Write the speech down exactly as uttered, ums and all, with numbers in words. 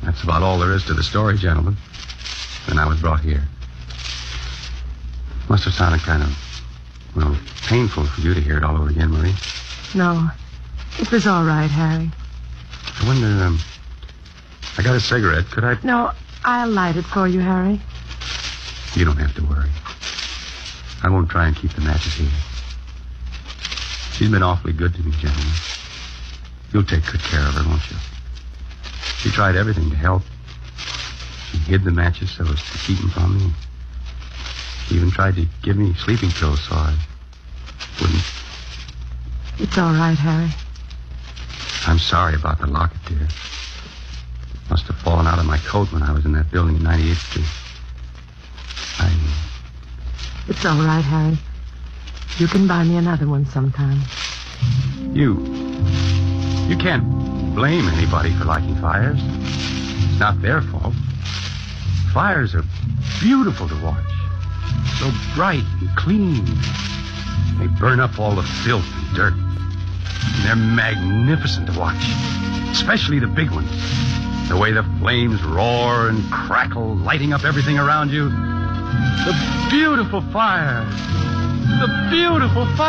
That's about all there is to the story, gentlemen. Then I was brought here. Must have sounded kind of, well, painful for you to hear it all over again, Marie. No, it was all right, Harry. I wonder, um, I got a cigarette. Could I... No, I'll light it for you, Harry. You don't have to worry. I won't try and keep the matches here. She's been awfully good to me, gentlemen. You'll take good care of her, won't you? She tried everything to help. She hid the matches so as to keep them from me. She even tried to give me sleeping pills so I wouldn't. It's all right, Harry. I'm sorry about the locket, dear. Must have fallen out of my coat when I was in that building in ninety-eighth Street. I... It's all right, Harry. You can buy me another one sometime. You... You can't blame anybody for liking fires. It's not their fault. Fires are beautiful to watch. So bright and clean. They burn up all the filth and dirt. And they're magnificent to watch. Especially the big ones. The way the flames roar and crackle, lighting up everything around you. The beautiful fires. The beautiful fires.